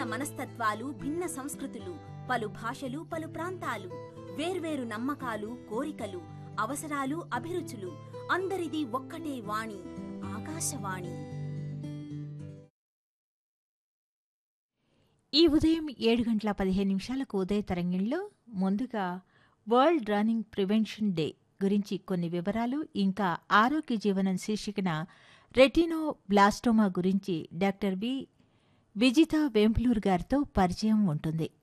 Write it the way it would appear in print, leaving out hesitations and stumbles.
మనస్తత్వాలు, భిన్న సంస్కృతులు, పలు భాషలు, పలు ప్రాంతాలు, వేర్వేరు నమ్మకాలు, కోరికలు, అవసరాలు, అభిరుచులు, అందరిది ఒక్కటే వాణి, ఆకాశవాణి. ఈ ఉదయం 7:15 ఉదయ తరంగిణిలో ముందుగా వరల్డ్ రన్నింగ్ ప్రివెన్షన్ డే గురించి కొన్ని వివరాలు, ఇంకా ఆరోగ్య జీవనం శీర్షికన రెటినోబ్లాస్టోమా గురించి డాక్టర్ విజిత వేంపులూరు గారితో పరిచయం ఉంటుంది.